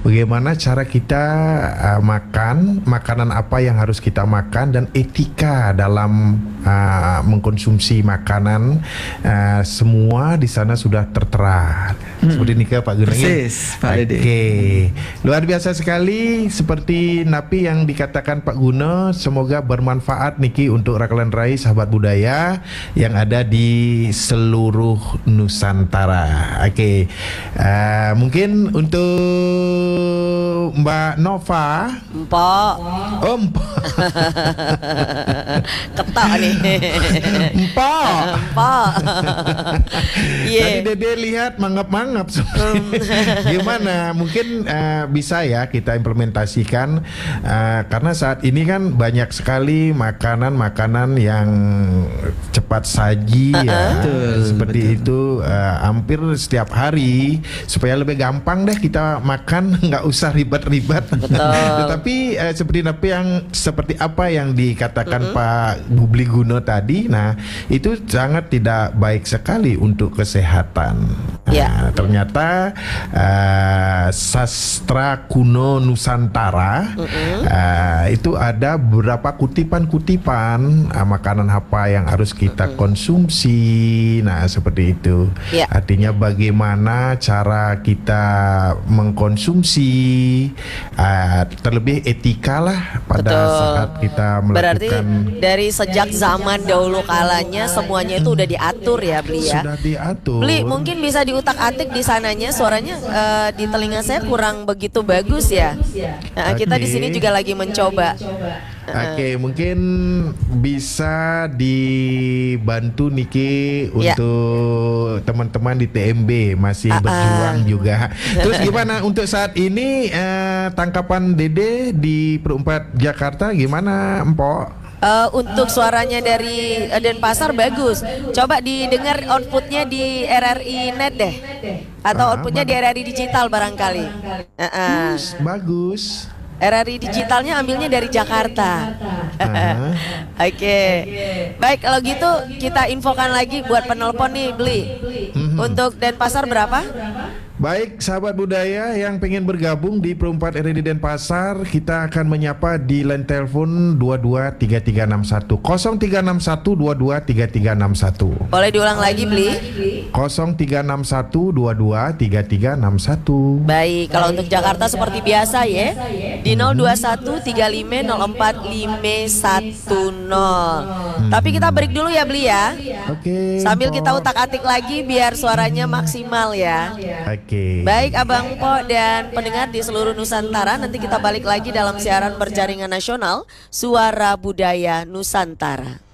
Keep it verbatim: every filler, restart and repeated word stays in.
bagaimana cara kita uh, makan, makanan apa yang harus kita makan, dan etika dalam uh, mengkonsumsi makanan. Uh, semua di sana sudah tertera. Hmm. Seperti ini ke Pak Gunung. Persis, Pak Dede. Oke, luar biasa sekali. Seperti napi yang dikatakan Pak Guno, semoga bermanfaat niki untuk Rakalan Rai sahabat budaya yang ada di seluruh Nusantara. Oke, uh, mungkin untuk Mbak Nova. Empok. Oh, empok. Ketok nih. Empok. Empok. Iya. Tadi Dede lihat mangap-mangap. Gimana? Mungkin uh, bisa ya kita implementasikan uh, karena saat ini kan banyak sekali makanan-makanan yang cepat saji uh-uh. ya. Betul, seperti betul. itu uh, hampir setiap hari supaya lebih gampang deh kita makan, nggak usah ribet-ribet. Tetapi uh, seperti apa yang seperti apa yang dikatakan uh-uh. Pak Bubli Guno tadi, nah itu sangat tidak baik sekali untuk kesehatan. Yeah. Nah, ternyata uh, sastra kuno Nusantara uh-uh. uh, itu ada beberapa kutipan-kutipan uh, makanan apa yang harus kita uh-uh. konsumsi. Nah seperti itu. Yeah. Artinya bagaimana cara kita mengkonsumsi, uh, terlebih etika lah pada Betul. saat kita melakukan. Berarti dari sejak zaman dahulu kalanya semuanya itu udah diatur ya Bli ya. Sudah diatur. Bli mungkin bisa diutak-atik di sananya, suaranya uh, di telinga saya kurang begitu bagus ya. Nah, okay. Kita di sini juga lagi mencoba. Oke, okay, mungkin bisa dibantu Niki ya. Untuk teman-teman di T M B masih uh-uh. berjuang juga. Terus gimana untuk saat ini uh, tangkapan Dede di Perempat Jakarta gimana, Empok? Uh, untuk suaranya dari uh, Denpasar bagus. Coba didengar outputnya di R R I Net deh. Atau ah, outputnya mana? Di R R I Digital barangkali. Uh-uh. Us, bagus. R R I Digitalnya ambilnya dari Jakarta. Uh-huh. Oke, okay. Baik kalau gitu kita infokan lagi buat penelpon nih Bli. Mm-hmm. Untuk Denpasar berapa? Baik sahabat budaya yang pengen bergabung di Perempat R R I Denpasar, kita akan menyapa di line telepon dua dua tiga tiga enam satu nol tiga enam satu dua dua tiga tiga enam satu. Boleh diulang lagi Bli? nol tiga enam satu dua dua tiga tiga enam satu. Baik, kalau untuk Jakarta seperti biasa ya di nol dua satu tiga lima nol empat lima satu nol. Hmm. Tapi kita break dulu ya Bli ya. Oke. Okay, sambil kita utak-atik lagi biar suaranya maksimal ya. Oke. Okay. Baik Abang Po dan pendengar di seluruh Nusantara, nanti kita balik lagi dalam siaran berjaringan nasional Suara Budaya Nusantara.